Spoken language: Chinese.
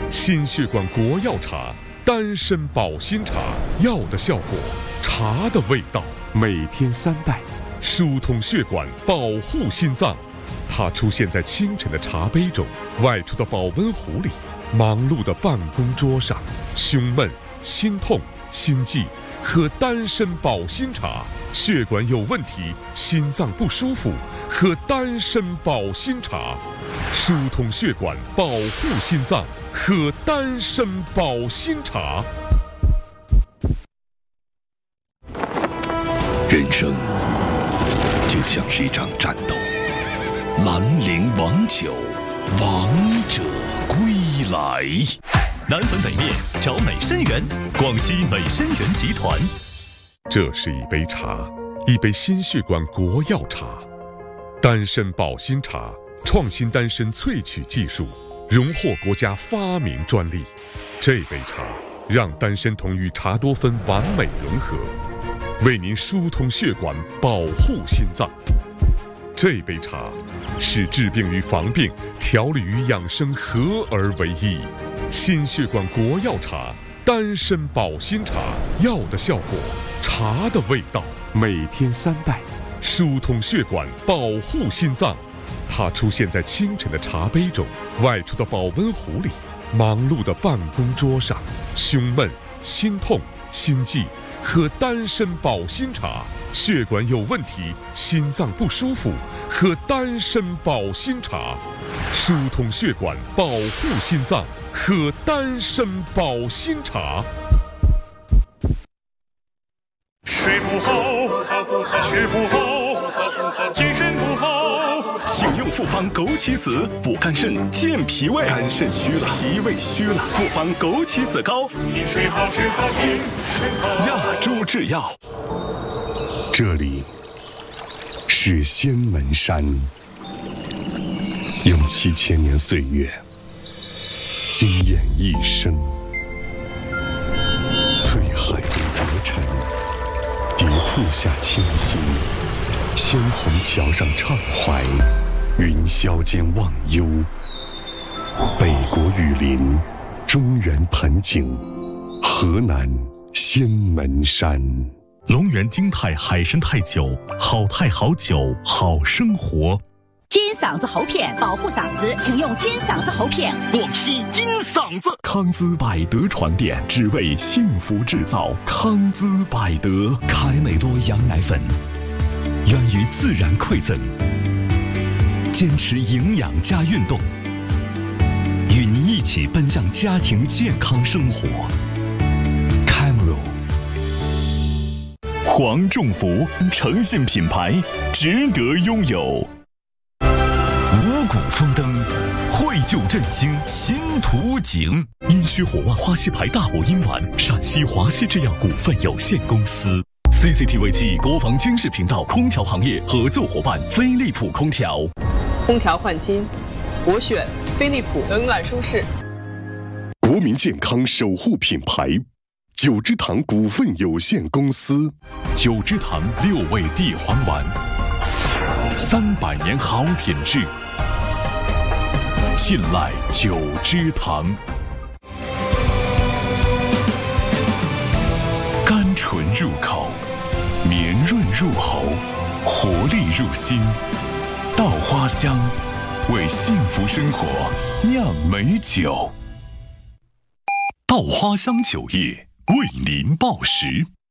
心血管国药茶，丹参保心茶，药的效果，茶的味道。每天3袋，疏通血管，保护心脏。它出现在清晨的茶杯中，外出的保温壶里，忙碌的办公桌上。胸闷、心痛、心悸，喝丹参保心茶。血管有问题，心脏不舒服，喝丹参保心茶。疏通血管，保护心脏，喝丹参保心茶。 人生就像是一场战斗，兰陵王酒，王者归来。 南汾北面找美参园，广西美参园集团。 这是一杯茶，一杯心血管国药茶，丹参保心茶，创新丹参萃取技术，荣获国家发明专利。这杯茶让丹参酮与茶多酚完美融合，为您疏通血管，保护心脏。这杯茶是治病与防病、调理与养生合而为一。心血管国药茶，丹参保心茶，药的效果，茶的味道。每天3袋，疏通血管，保护心脏。它出现在清晨的茶杯中，外出的保温壶里，忙碌的办公桌上。胸闷、心痛、心悸，喝丹参保心茶。血管有问题，心脏不舒服，喝丹参保心茶。疏通血管，保护心脏，喝丹参保心茶。 睡不好，吃不好，精神不好。 请用复方枸杞子补肝肾、健脾胃。肝肾虚了，脾胃虚了，复方枸杞子膏。 祝你睡好，吃好，精神好。 亚洲制药。 这里是仙门山，用7000年岁月惊艳一生。翠海中折尘，蝶瀑下清新，鲜红桥上畅怀，云霄间忘忧。北国雨林，中原盆景，河南仙门山。 龙源金泰海参泰酒，好泰好酒好生活。 金嗓子喉片保护嗓子，请用金嗓子喉片。 广西金嗓子。康姿百德床垫，只为幸福制造。康姿百德。 凯美多羊奶粉，源于自然馈赠，坚持营养加运动，与您一起奔向家庭健康生活。 黄仲福，诚信品牌，值得拥有。五谷丰登，绘就振兴新图景。阴虚火旺花溪牌大补阴丸，陕西华西制药股份有限公司。CCTV 7国防军事频道空调行业合作伙伴飞利浦空调。 空调换新，我选飞利浦，冷暖舒适。 国民健康守护品牌。九芝堂股份有限公司。 九芝堂6味地黄丸，300年好品质，信赖九芝堂。甘醇入口，绵润入喉，活力入心。稻花香，为幸福生活酿美酒。稻花香酒业为您报时。